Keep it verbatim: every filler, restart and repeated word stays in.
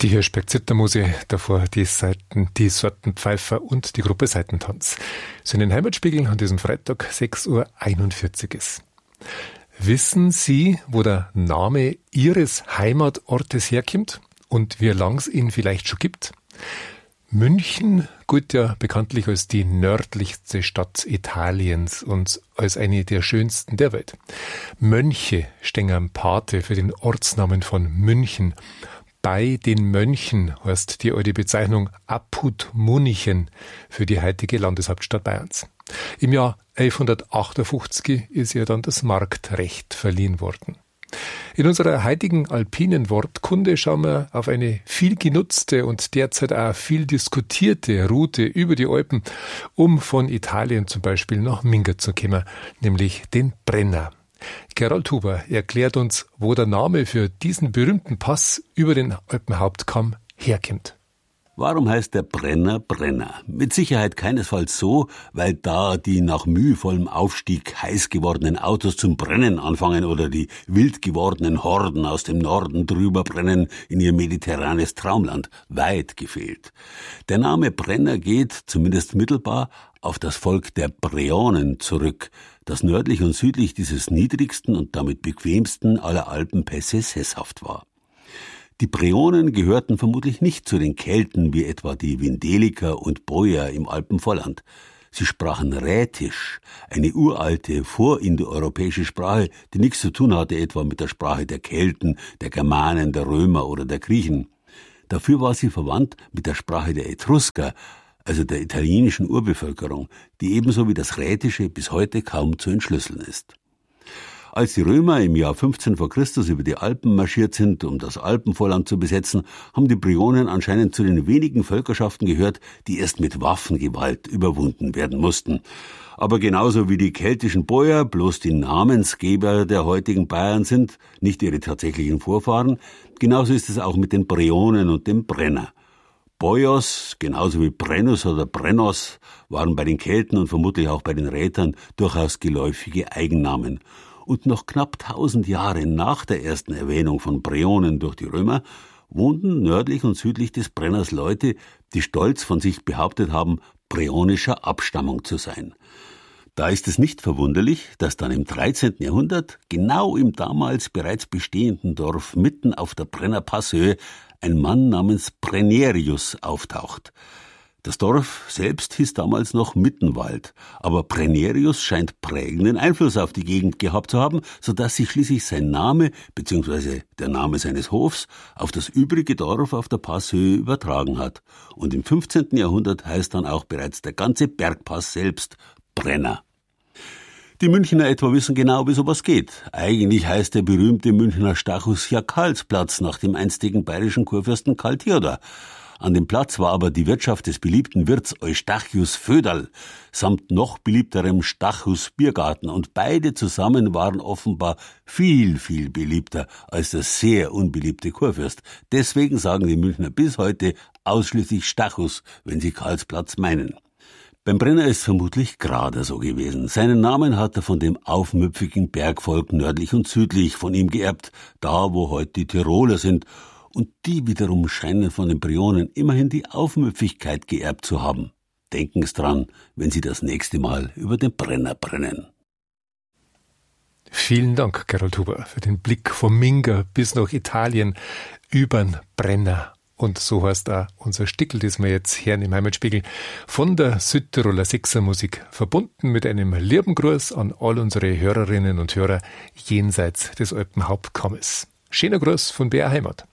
Die Hirschberg-Zittermuse, davor die Seiten, die Sortenpfeifer und die Gruppe Seitentanz. So in den Heimatspiegel an diesem Freitag sechs Uhr einundvierzig ist. Wissen Sie, wo der Name Ihres Heimatortes herkommt und wie lang es ihn vielleicht schon gibt? München gilt ja bekanntlich als die nördlichste Stadt Italiens und als eine der schönsten der Welt. Mönche stehen am Pate für den Ortsnamen von München. Bei den Mönchen heißt die alte Bezeichnung Apud Munichen für die heutige Landeshauptstadt Bayerns. Im Jahr elfhundertachtundfünfzig ist ihr dann das Marktrecht verliehen worden. In unserer heutigen alpinen Wortkunde schauen wir auf eine viel genutzte und derzeit auch viel diskutierte Route über die Alpen, um von Italien zum Beispiel nach Minga zu kommen, nämlich den Brenner. Gerald Huber erklärt uns, wo der Name für diesen berühmten Pass über den Alpenhauptkamm herkommt. Warum heißt der Brenner Brenner? Mit Sicherheit keinesfalls so, weil da die nach mühevollem Aufstieg heiß gewordenen Autos zum Brennen anfangen oder die wild gewordenen Horden aus dem Norden drüber brennen in ihr mediterranes Traumland. Weit gefehlt. Der Name Brenner geht, zumindest mittelbar, auf das Volk der Breonen zurück, das nördlich und südlich dieses niedrigsten und damit bequemsten aller Alpenpässe sesshaft war. Die Breonen gehörten vermutlich nicht zu den Kelten wie etwa die Vindeliker und Boier im Alpenvorland. Sie sprachen Rätisch, eine uralte, vorindoeuropäische Sprache, die nichts zu tun hatte etwa mit der Sprache der Kelten, der Germanen, der Römer oder der Griechen. Dafür war sie verwandt mit der Sprache der Etrusker, also der italienischen Urbevölkerung, die ebenso wie das Rätische bis heute kaum zu entschlüsseln ist. Als die Römer im Jahr fünfzehn vor Christus über die Alpen marschiert sind, um das Alpenvorland zu besetzen, haben die Breonen anscheinend zu den wenigen Völkerschaften gehört, die erst mit Waffengewalt überwunden werden mussten. Aber genauso wie die keltischen Boier bloß die Namensgeber der heutigen Bayern sind, nicht ihre tatsächlichen Vorfahren, genauso ist es auch mit den Breonen und dem Brenner. Boios, genauso wie Brennus oder Brennos, waren bei den Kelten und vermutlich auch bei den Rätern durchaus geläufige Eigennamen. Und noch knapp tausend Jahre nach der ersten Erwähnung von Breonen durch die Römer wohnten nördlich und südlich des Brenners Leute, die stolz von sich behauptet haben, breonischer Abstammung zu sein. Da ist es nicht verwunderlich, dass dann im dreizehnten Jahrhundert, genau im damals bereits bestehenden Dorf mitten auf der Brenner Passhöhe, ein Mann namens Brennerius auftaucht. Das Dorf selbst hieß damals noch Mittenwald, aber Brennerius scheint prägenden Einfluss auf die Gegend gehabt zu haben, sodass sich schließlich sein Name bzw. der Name seines Hofs auf das übrige Dorf auf der Passhöhe übertragen hat. Und im fünfzehnten Jahrhundert heißt dann auch bereits der ganze Bergpass selbst Brenner. Die Münchner etwa wissen genau, wie sowas geht. Eigentlich heißt der berühmte Münchner Stachus ja Karlsplatz nach dem einstigen bayerischen Kurfürsten Karl Theodor. An dem Platz war aber die Wirtschaft des beliebten Wirts Eustachius Föderl samt noch beliebterem Stachus Biergarten und beide zusammen waren offenbar viel, viel beliebter als der sehr unbeliebte Kurfürst. Deswegen sagen die Münchner bis heute ausschließlich Stachus, wenn sie Karlsplatz meinen. Beim Brenner ist vermutlich gerade so gewesen. Seinen Namen hat er von dem aufmüpfigen Bergvolk nördlich und südlich von ihm geerbt, da wo heute die Tiroler sind. Und die wiederum scheinen von den Breonen immerhin die Aufmüpfigkeit geerbt zu haben. Denken Sie dran, wenn Sie das nächste Mal über den Brenner brennen. Vielen Dank, Gerald Huber, für den Blick vom Minga bis nach Italien übern Brenner. Und so heißt auch unser Stickel, das wir jetzt hören im Heimatspiegel, von der Südtiroler Sechsermusik, verbunden mit einem lieben Gruß an all unsere Hörerinnen und Hörer jenseits des Alpenhauptkammes. Schöner Gruß von B R Heimat.